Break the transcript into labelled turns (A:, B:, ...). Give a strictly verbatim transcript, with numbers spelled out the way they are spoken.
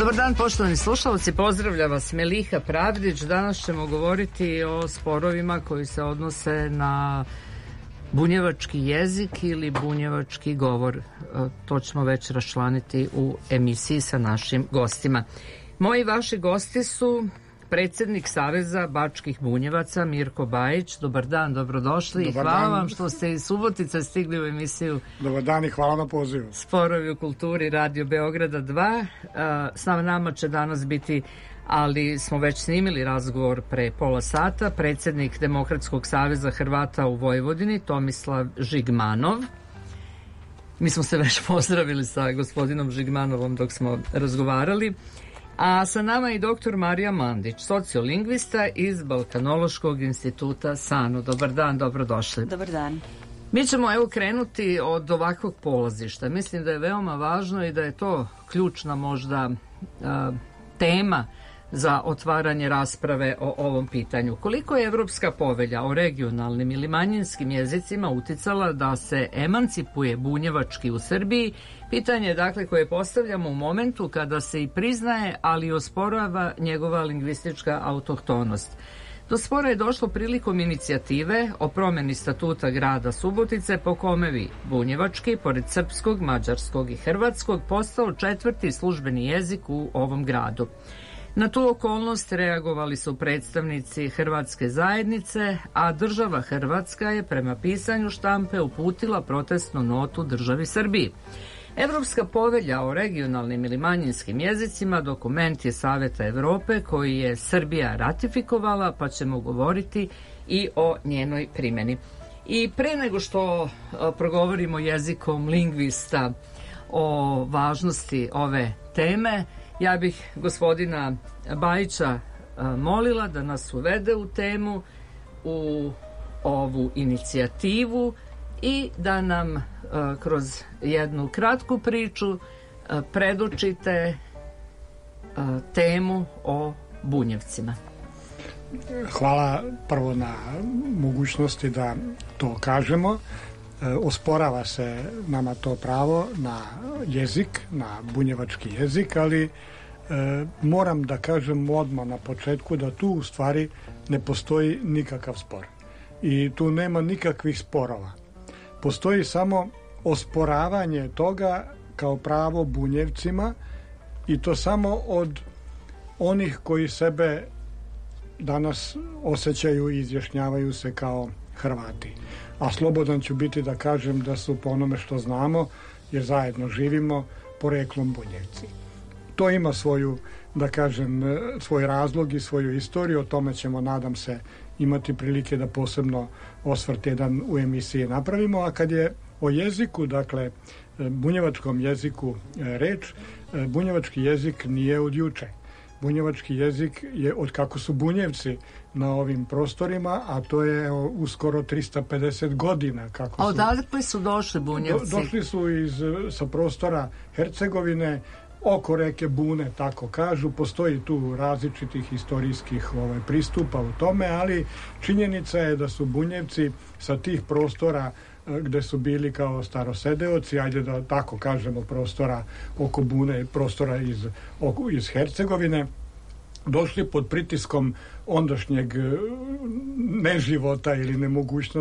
A: Dobar dan, poštovani slušalci, pozdravlja vas Meliha Pravdić. Danas ćemo govoriti o sporovima koji se odnose na bunjevački jezik ili bunjevački govor. To ćemo već raščlaniti u emisiji sa našim gostima. Moji vaši gosti su predsjednik Saveza bačkih bunjevaca Mirko Bajić. Dobar dan, dobrodošli. Dobar hvala dan. Vam što ste iz Subotice stigli u emisiju.
B: Dobar dan i hvala na pozivu.
A: Sporovi u kulturi Radio Beograda dva. S nama će danas biti, ali smo već snimili razgovor pre pola sata, predsjednik Demokratskog saveza Hrvata u Vojvodini Tomislav Žigmanov. Mi smo se već pozdravili sa gospodinom Žigmanovom dok smo razgovarali. A sa nama je i doktor Marija Mandić, sociolingvista iz Balkanološkog instituta SANU. Dobar dan, dobrodošli.
C: Dobar dan.
A: Mi ćemo evo krenuti od ovakvog polazišta. Mislim da je veoma važno i da je to ključna možda a, tema za otvaranje rasprave o ovom pitanju. Koliko je Evropska povelja o regionalnim ili manjinskim jezicima uticala da se emancipuje bunjevački u Srbiji? Pitanje je dakle koje postavljamo u momentu kada se i priznaje, ali i osporava njegova lingvistička autohtonost. Do spora je došlo prilikom inicijative o promjeni statuta grada Subotice po kome bi bunjevački, pored srpskog, mađarskog i hrvatskog, postao četvrti službeni jezik u ovom gradu. Na tu okolnost reagovali su predstavnici Hrvatske zajednice, a država Hrvatska je prema pisanju štampe uputila protestnu notu državi Srbiji. Evropska povelja o regionalnim ili manjinskim jezicima dokument je Saveta Evrope koji je Srbija ratifikovala, pa ćemo govoriti i o njenoj primjeni. I pre nego što progovorimo jezikom lingvista o važnosti ove teme, ja bih gospodina Bajića molila da nas uvede u temu, u ovu inicijativu i da nam kroz jednu kratku priču predočite temu o Bunjevcima.
B: Hvala prvo na mogućnosti da to kažemo. Osporava se nama to pravo na jezik, na bunjevački jezik, ali e, moram da kažem odmah na početku da tu u stvari ne postoji nikakav spor. I tu nema nikakvih sporova. Postoji samo osporavanje toga kao pravo Bunjevcima i to samo od onih koji sebe danas osjećaju i izjašnjavaju se kao Hrvati. A slobodan ću biti da kažem da su po onome što znamo, jer zajedno živimo, poreklom Bunjevci. To ima svoju, da kažem, svoj razlog i svoju istoriju, o tome ćemo, nadam se, imati prilike da posebno osvrt jedan u emisiji napravimo, a kad je o jeziku, dakle, bunjevačkom jeziku reč, bunjevački jezik nije od juče. Bunjevački jezik je od kako su Bunjevci na ovim prostorima, a to je uskoro trista pedeset godina. Kako
A: a odakle su došli Bunjevci?
B: Do, došli su iz, sa prostora Hercegovine, oko reke Bune, tako kažu. Postoji tu različitih historijskih ovaj, pristupa u tome, ali činjenica je da su Bunjevci sa tih prostora gde su bili kao starosedeoci, ajde da tako kažemo, prostora oko Bune, prostora iz, oko, iz Hercegovine, došli pod pritiskom ondašnjeg neživota ili nemogućnosti